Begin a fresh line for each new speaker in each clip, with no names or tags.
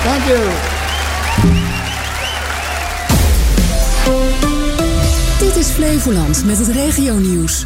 Thank you.
Dit is Flevoland met het regionieuws.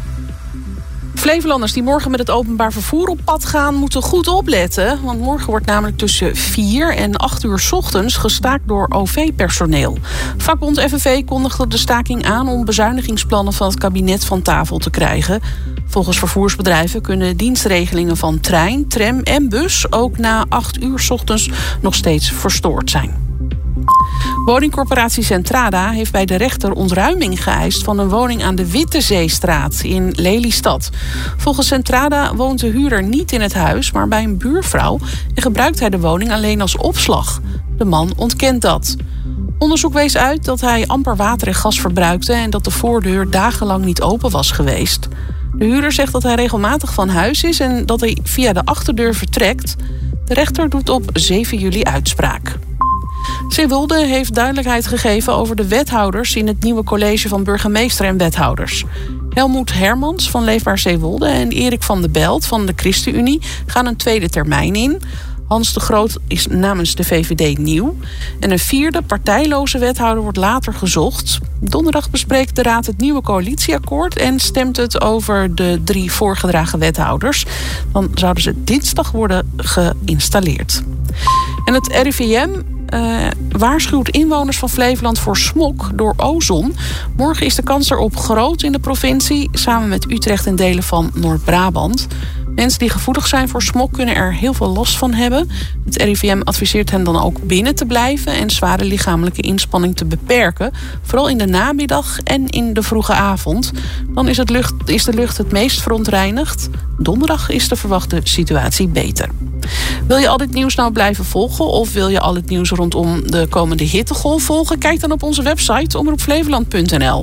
Flevolanders die morgen met het openbaar vervoer op pad gaan, moeten goed opletten. Want morgen wordt namelijk tussen 4 en 8 uur 's ochtends gestaakt door OV-personeel. Vakbond FNV kondigde de staking aan om bezuinigingsplannen van het kabinet van tafel te krijgen. Volgens vervoersbedrijven kunnen dienstregelingen van trein, tram en bus ook na 8 uur 's ochtends nog steeds verstoord zijn. Woningcorporatie Centrada heeft bij de rechter ontruiming geëist van een woning aan de Wittezeestraat in Lelystad. Volgens Centrada woont de huurder niet in het huis, maar bij een buurvrouw en gebruikt hij de woning alleen als opslag. De man ontkent dat. Onderzoek wees uit dat hij amper water en gas verbruikte en dat de voordeur dagenlang niet open was geweest. De huurder zegt dat hij regelmatig van huis is en dat hij via de achterdeur vertrekt. De rechter doet op 7 juli uitspraak. Zeewolde heeft duidelijkheid gegeven over de wethouders in het nieuwe college van burgemeester en wethouders. Helmoet Hermans van Leefbaar Zeewolde en Erik van de Belt van de ChristenUnie gaan een tweede termijn in. Hans de Groot is namens de VVD nieuw. En een 4e partijloze wethouder wordt later gezocht. Donderdag bespreekt de Raad het nieuwe coalitieakkoord en stemt het over de 3 voorgedragen wethouders. Dan zouden ze dinsdag worden geïnstalleerd. En het RIVM waarschuwt inwoners van Flevoland voor smog door ozon. Morgen is de kans erop groot in de provincie, samen met Utrecht en delen van Noord-Brabant. Mensen die gevoelig zijn voor smog kunnen er heel veel last van hebben. Het RIVM adviseert hen dan ook binnen te blijven en zware lichamelijke inspanning te beperken. Vooral in de namiddag en in de vroege avond. Dan is de lucht het meest verontreinigd. Donderdag is de verwachte situatie beter. Wil je al dit nieuws nou blijven volgen of wil je al het nieuws rondom de komende hittegolf volgen? Kijk dan op onze website omroepflevoland.nl.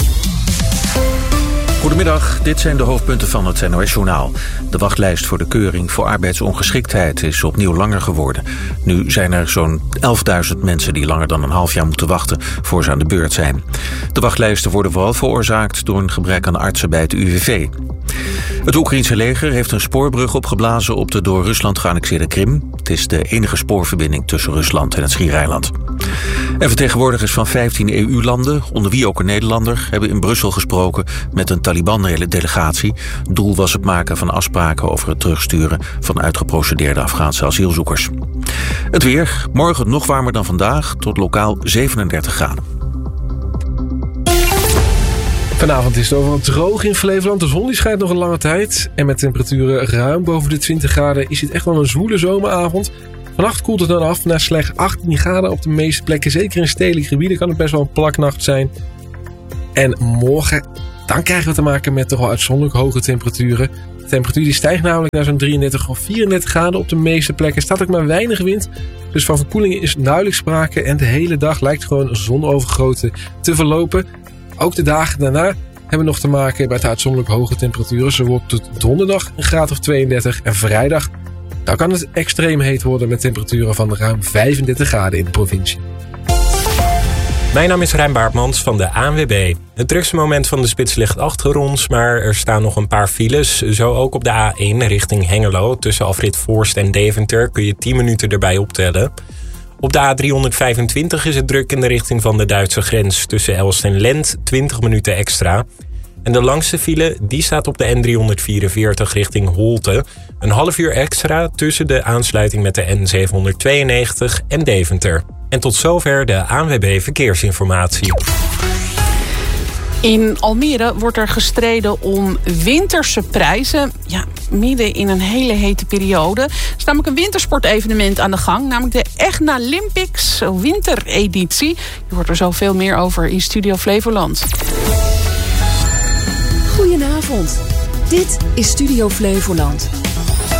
Goedemiddag, dit zijn de hoofdpunten van het NOS-journaal. De wachtlijst voor de keuring voor arbeidsongeschiktheid is opnieuw langer geworden. Nu zijn er zo'n 11.000 mensen die langer dan een half jaar moeten wachten voor ze aan de beurt zijn. De wachtlijsten worden vooral veroorzaakt door een gebrek aan artsen bij het UWV. Het Oekraïense leger heeft een spoorbrug opgeblazen op de door Rusland geannexeerde Krim. Het is de enige spoorverbinding tussen Rusland en het Schiereiland. En vertegenwoordigers van 15 EU-landen, onder wie ook een Nederlander, hebben in Brussel gesproken met een Taliban-delegatie. Doel was het maken van afspraken over het terugsturen van uitgeprocedeerde Afghaanse asielzoekers. Het weer, morgen nog warmer dan vandaag, tot lokaal 37 graden.
Vanavond is het overal droog in Flevoland. De zon die schijnt nog een lange tijd. En met temperaturen ruim boven de 20 graden is het echt wel een zwoele zomeravond. Vannacht koelt het dan af naar slechts 18 graden op de meeste plekken. Zeker in stedelijke gebieden kan het best wel een plaknacht zijn. En morgen, dan krijgen we te maken met toch wel uitzonderlijk hoge temperaturen. De temperatuur die stijgt namelijk naar zo'n 33 of 34 graden op de meeste plekken. Er staat ook maar weinig wind. Dus van verkoeling is nauwelijks sprake. En de hele dag lijkt gewoon zonovergoten te verlopen. Ook de dagen daarna hebben we nog te maken met uitzonderlijk hoge temperaturen. Zo wordt het donderdag een graad of 32 en vrijdag dan kan het extreem heet worden met temperaturen van ruim 35 graden in de provincie.
Mijn naam is Rijn Baartmans van de ANWB. Het drukste moment van de spits ligt achter ons, maar er staan nog een paar files. Zo ook op de A1 richting Hengelo. Tussen Afrit Voorst en Deventer kun je 10 minuten erbij optellen. Op de A325 is het druk in de richting van de Duitse grens. Tussen Elst en Lent 20 minuten extra. En de langste file die staat op de N344 richting Holte. Een half uur extra tussen de aansluiting met de N792 en Deventer. En tot zover de ANWB Verkeersinformatie.
In Almere wordt er gestreden om winterse prijzen. Ja, midden in een hele hete periode. Er is namelijk een wintersportevenement aan de gang. Namelijk de Egnalympics wintereditie. Je hoort er zoveel meer over in Studio Flevoland.
Goedenavond. Dit is Studio Flevoland.